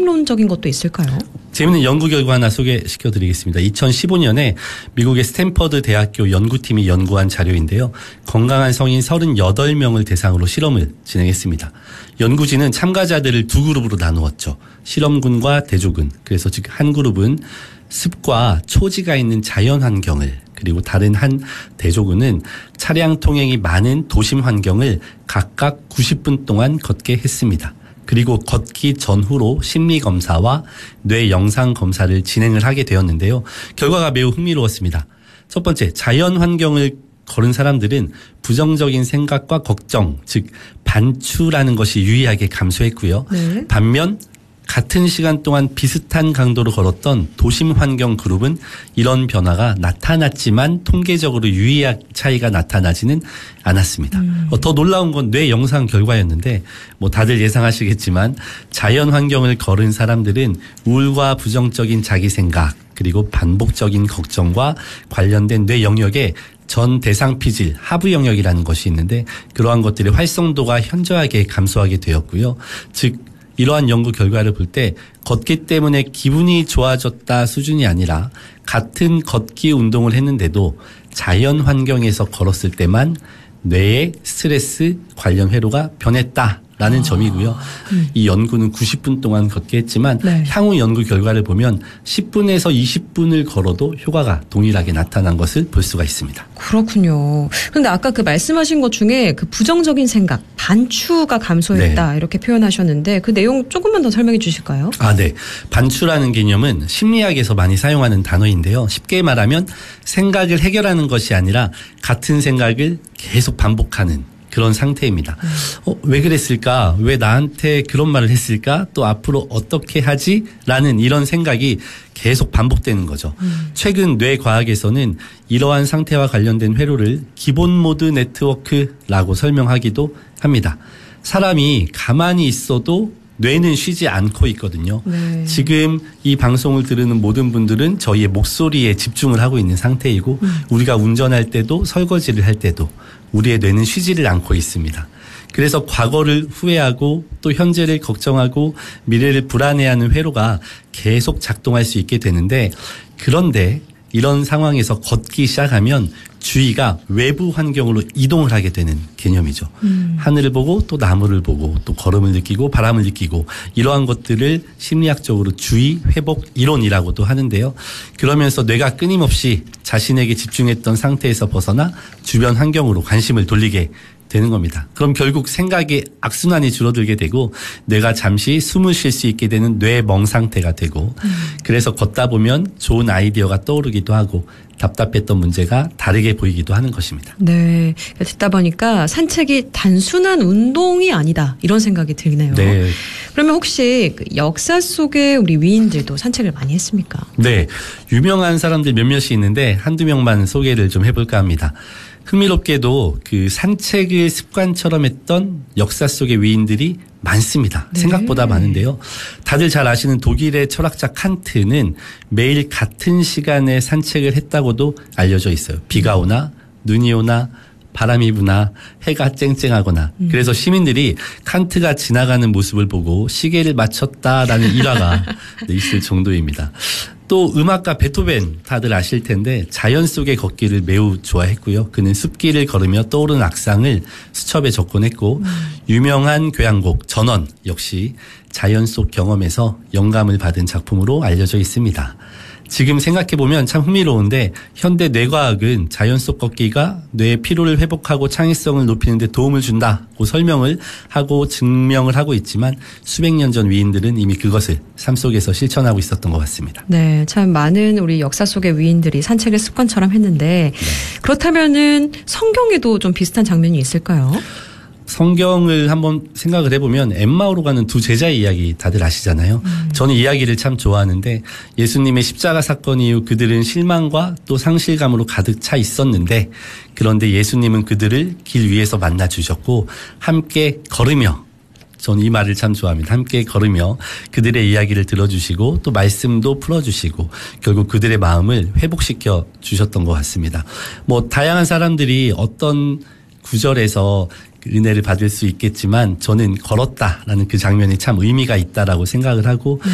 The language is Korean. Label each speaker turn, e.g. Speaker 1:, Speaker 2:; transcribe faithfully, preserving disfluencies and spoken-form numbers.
Speaker 1: 실험론적인 것도 있을까요?
Speaker 2: 재미있는 연구 결과 하나 소개시켜 드리겠습니다. 이천십오 년에 미국의 스탠퍼드 대학교 연구팀이 연구한 자료인데요. 건강한 성인 서른여덟 명을 대상으로 실험을 진행했습니다. 연구진은 참가자들을 두 그룹으로 나누었죠. 실험군과 대조군. 그래서 즉 한 그룹은 습과 초지가 있는 자연 환경을, 그리고 다른 한 대조군은 차량 통행이 많은 도심 환경을 각각 구십 분 동안 걷게 했습니다. 그리고 걷기 전후로 심리검사와 뇌 영상검사를 진행을 하게 되었는데요. 결과가 매우 흥미로웠습니다. 첫 번째, 자연 환경을 걸은 사람들은 부정적인 생각과 걱정, 즉 반추라는 것이 유의하게 감소했고요. 네. 반면 같은 시간 동안 비슷한 강도로 걸었던 도심 환경 그룹은 이런 변화가 나타났지만 통계적으로 유의한 차이가 나타나지는 않았습니다. 음. 어, 더 놀라운 건 뇌 영상 결과였는데 뭐 다들 예상하시겠지만 자연 환경을 걸은 사람들은 우울과 부정적인 자기 생각, 그리고 반복적인 걱정과 관련된 뇌 영역에 전 대상 피질 하부 영역이라는 것이 있는데 그러한 것들의 활성도가 현저하게 감소하게 되었고요. 즉 이러한 연구 결과를 볼 때 걷기 때문에 기분이 좋아졌다 수준이 아니라 같은 걷기 운동을 했는데도 자연 환경에서 걸었을 때만 뇌의 스트레스 관련 회로가 변했다. 라는 아. 점이고요. 음. 이 연구는 구십 분 동안 걷게 했지만 네. 향후 연구 결과를 보면 십 분에서 이십 분을 걸어도 효과가 동일하게 나타난 것을 볼 수가 있습니다.
Speaker 1: 그렇군요. 그런데 아까 그 말씀하신 것 중에 그 부정적인 생각, 반추가 감소했다 네. 이렇게 표현하셨는데 그 내용 조금만 더 설명해 주실까요?
Speaker 2: 아, 네. 반추라는 개념은 심리학에서 많이 사용하는 단어인데요. 쉽게 말하면 생각을 해결하는 것이 아니라 같은 생각을 계속 반복하는 그런 상태입니다. 음. 어, 왜 그랬을까? 왜 나한테 그런 말을 했을까? 또 앞으로 어떻게 하지? 라는 이런 생각이 계속 반복되는 거죠. 음. 최근 뇌과학에서는 이러한 상태와 관련된 회로를 기본 모드 네트워크라고 설명하기도 합니다. 사람이 가만히 있어도 뇌는 쉬지 않고 있거든요. 네. 지금 이 방송을 들으는 모든 분들은 저희의 목소리에 집중을 하고 있는 상태이고 음. 우리가 운전할 때도 설거지를 할 때도 우리의 뇌는 쉬지를 않고 있습니다. 그래서 과거를 후회하고 또 현재를 걱정하고 미래를 불안해하는 회로가 계속 작동할 수 있게 되는데 그런데 이런 상황에서 걷기 시작하면 주의가 외부 환경으로 이동을 하게 되는 개념이죠. 음. 하늘을 보고 또 나무를 보고 또 걸음을 느끼고 바람을 느끼고 이러한 것들을 심리학적으로 주의 회복 이론이라고도 하는데요. 그러면서 뇌가 끊임없이 자신에게 집중했던 상태에서 벗어나 주변 환경으로 관심을 돌리게 되는 겁니다. 그럼 결국 생각의 악순환이 줄어들게 되고 뇌가 잠시 숨을 쉴 수 있게 되는 뇌멍 상태가 되고 음. 그래서 걷다 보면 좋은 아이디어가 떠오르기도 하고 답답했던 문제가 다르게 보이기도 하는 것입니다.
Speaker 1: 네. 듣다 보니까 산책이 단순한 운동이 아니다 이런 생각이 들네요.
Speaker 2: 네.
Speaker 1: 그러면 혹시 그 역사 속에 우리 위인들도 산책을 많이 했습니까?
Speaker 2: 네. 유명한 사람들 몇몇이 있는데 한두 명만 소개를 좀 해볼까 합니다. 흥미롭게도 그 산책을 습관처럼 했던 역사 속의 위인들이 많습니다. 네. 생각보다 많은데요. 다들 잘 아시는 독일의 철학자 칸트는 매일 같은 시간에 산책을 했다고도 알려져 있어요. 비가 오나 눈이 오나 바람이 부나 해가 쨍쨍하거나 음. 그래서 시민들이 칸트가 지나가는 모습을 보고 시계를 맞췄다라는 일화가 있을 정도입니다. 또 음악가 베토벤 다들 아실 텐데 자연 속의 걷기를 매우 좋아했고요. 그는 숲길을 걸으며 떠오르는 악상을 수첩에 적곤 했고 음. 유명한 교향곡 전원 역시 자연 속 경험에서 영감을 받은 작품으로 알려져 있습니다. 지금 생각해보면 참 흥미로운데 현대 뇌과학은 자연 속 걷기가 뇌의 피로를 회복하고 창의성을 높이는 데 도움을 준다고 설명을 하고 증명을 하고 있지만 수백 년 전 위인들은 이미 그것을 삶 속에서 실천하고 있었던 것 같습니다.
Speaker 1: 네, 참 많은 우리 역사 속의 위인들이 산책을 습관처럼 했는데 네. 그렇다면은 성경에도 좀 비슷한 장면이 있을까요?
Speaker 2: 성경을 한번 생각을 해보면 엠마오로 가는 두 제자의 이야기 다들 아시잖아요. 음. 저는 이야기를 참 좋아하는데 예수님의 십자가 사건 이후 그들은 실망과 또 상실감으로 가득 차 있었는데 그런데 예수님은 그들을 길 위에서 만나 주셨고 함께 걸으며 저는 이 말을 참 좋아합니다. 함께 걸으며 그들의 이야기를 들어주시고 또 말씀도 풀어주시고 결국 그들의 마음을 회복시켜 주셨던 것 같습니다. 뭐 다양한 사람들이 어떤 구절에서 은혜를 받을 수 있겠지만 저는 걸었다라는 그 장면이 참 의미가 있다라고 생각을 하고